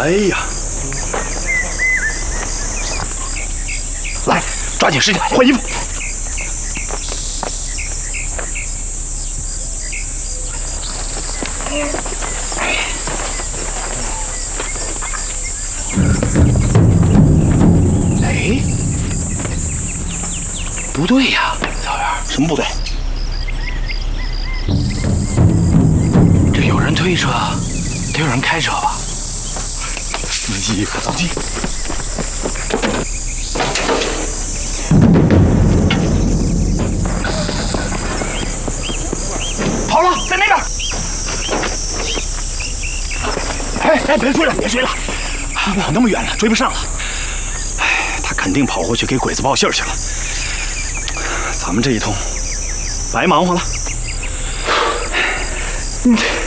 哎呀，来，抓紧时间换衣服。哎，不对呀，小袁，什么不对？这有人推车，得有人开车吧？司机。跑了，在那边。哎，别追了，别追了，跑那么远了，追不上了。哎，他肯定跑过去给鬼子报信去了。咱们这一通白忙活了。